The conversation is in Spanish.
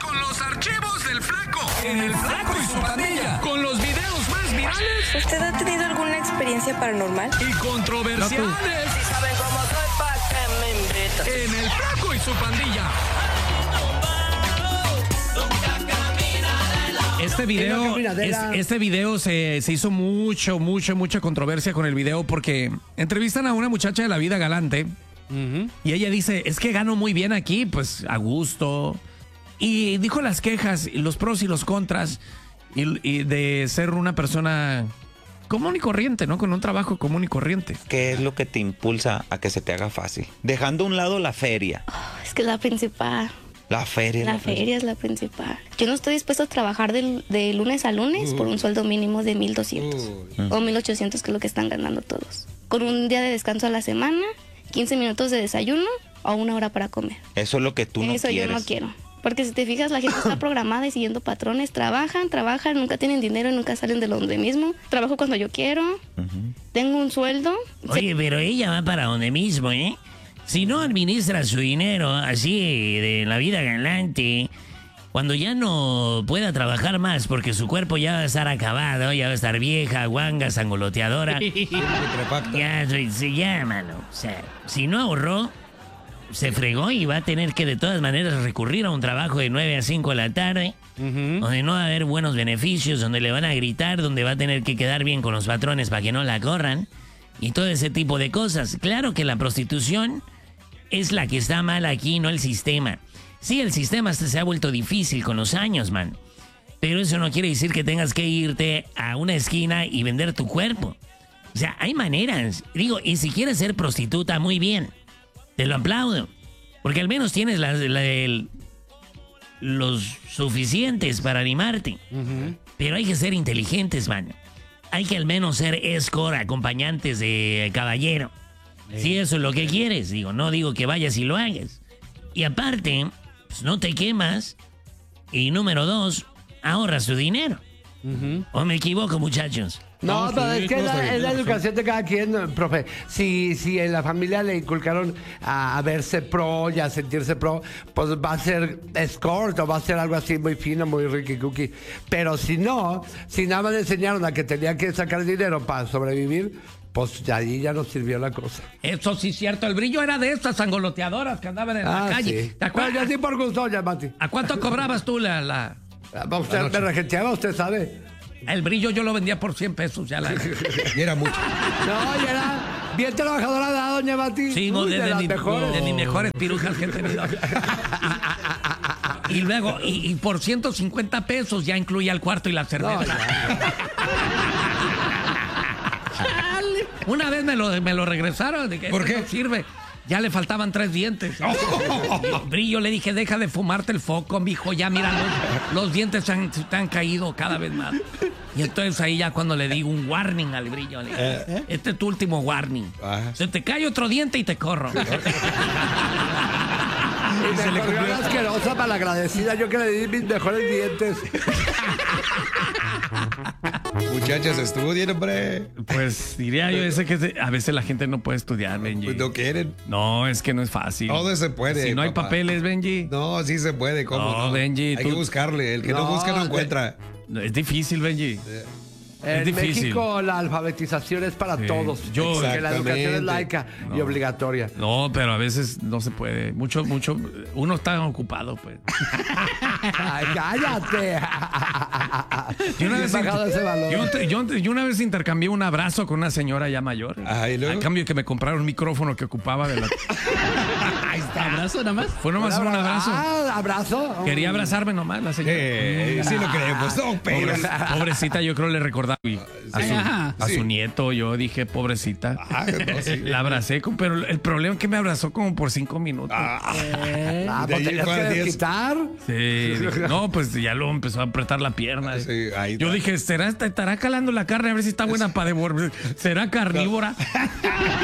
con los archivos del Flaco. En el Flaco y su pandilla. Con los videos más virales. ¿Usted ha tenido alguna experiencia paranormal? Y controversiales. Si saben cómo soy, ¿pa' qué me invitan? En el Flaco y su pandilla. Este video se hizo mucha controversia con el video porque entrevistan a una muchacha de la vida galante y ella dice, es que gano muy bien aquí, pues a gusto. Y dijo las quejas, los pros y los contras y de ser una persona común y corriente, ¿no? Con un trabajo común y corriente. ¿Qué es lo que te impulsa a que se te haga fácil? Dejando a un lado la feria. Es que es la principal. La feria. La feria es la principal. Yo no estoy dispuesto a trabajar de lunes a lunes por un sueldo mínimo de 1,200 o 1,800, que es lo que están ganando todos. Con un día de descanso a la semana, 15 minutos de desayuno o 1 hora para comer. Eso es lo que tú no Eso quieres. yo no quiero. Porque si te fijas, la gente está programada y siguiendo patrones. Trabajan, nunca tienen dinero y nunca salen de donde mismo. Trabajo cuando yo quiero. Tengo un sueldo. Oye, pero ella va para donde mismo, ¿eh? Si no administra su dinero así de la vida galante, cuando ya no pueda trabajar más porque su cuerpo ya va a estar acabado, ya va a estar vieja, guanga, sangoloteadora, ya, mano. O sea, si no ahorró, se fregó y va a tener que de todas maneras recurrir a un trabajo de 9 a 5 de la tarde, donde no va a haber buenos beneficios, donde le van a gritar, donde va a tener que quedar bien con los patrones para que no la corran, y todo ese tipo de cosas. Claro que la prostitución es la que está mal aquí, no el sistema. Sí, el sistema se ha vuelto difícil con los años, man. Pero eso no quiere decir que tengas que irte a una esquina y vender tu cuerpo. O sea, hay maneras. Digo, y si quieres ser prostituta, muy bien. Te lo aplaudo. Porque al menos tienes los suficientes para animarte. Pero hay que ser inteligentes, man. Hay que al menos ser escort, acompañantes de caballero. Si eso es lo que quieres, digo, no digo que vayas y lo hagas. Y aparte, pues no te quemas. Y número 2, ahorras tu dinero. ¿O me equivoco, muchachos? No, es que es la educación de cada quien, profe. Si en la familia le inculcaron a verse pro y a sentirse pro, pues va a ser escort o va a ser algo así muy fino, muy ricky cookie. Pero si no, si nada más le enseñaron a que tenía que sacar dinero para sobrevivir, pues ahí ya no sirvió la cosa. Eso sí es cierto, el brillo era de estas angoloteadoras que andaban en la calle. Sí. ¿Te acuerdas? Bueno, ya sí por gusto, ya, Mati. ¿A cuánto cobrabas tú Usted me regenteaba, usted sabe. El brillo yo lo vendía por 100 pesos. Y era mucho. No, y era bien trabajadora de doña Mati. Sí, Uy, de mis mejores pirujas que he tenido. Y luego, y por 150 pesos ya incluía el cuarto y la cerveza. Una vez me lo regresaron. De que ¿Por qué? No sirve. Ya le faltaban 3 dientes. Brillo, le dije, deja de fumarte el foco, mijo. Ya mira, los dientes te han caído cada vez más. Y entonces ahí ya cuando le digo un warning al Brillo, le dije, este es tu último warning. Se te cae otro diente y te corro. Y se le cumplió la asquerosa para la agradecida. Yo que le di mis mejores dientes. Muchachos, estudien, hombre. Pues diría yo que a veces la gente no puede estudiar, Benji. Pues no quieren. No, es que no es fácil. Todo se puede. Si no hay papá. papeles, Benji. No, sí se puede. ¿Cómo no? Benji. Hay que buscarle. El que no busca no encuentra. Es difícil, Benji. En difícil. México la alfabetización es para todos. Porque la educación es laica y obligatoria. No, pero a veces no se puede. Mucho. Uno está ocupado, pues. Ay, cállate. Yo una vez intercambié un abrazo con una señora ya mayor. ¿Y luego? A cambio que me compraron un micrófono que ocupaba de la... Ahí está. ¿Abrazo nada más? Fue nomás un abrazo. ¿Abrazo? Quería abrazarme nomás la señora. Sí lo creemos. No, pero... Pobrecita, yo creo le recordaba a su nieto. Yo dije, pobrecita. No, sí. La abracé, pero el problema es que me abrazó como por 5 minutos. Pues tenías que desquitar. Sí, dije, no, pues ya luego empezó a apretar la pierna. Sí, ahí Yo está. dije, estará calando la carne a ver si está buena para devolver. ¿Será carnívora?